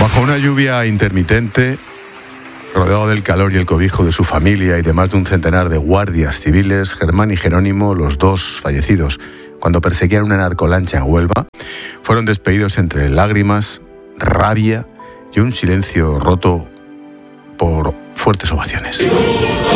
Bajo una lluvia intermitente, rodeado del calor y el cobijo de su familia y de más de un centenar de guardias civiles, Germán y Jerónimo, los dos fallecidos cuando perseguían una narcolancha en Huelva, fueron despedidos entre lágrimas, rabia y un silencio roto por fuertes ovaciones.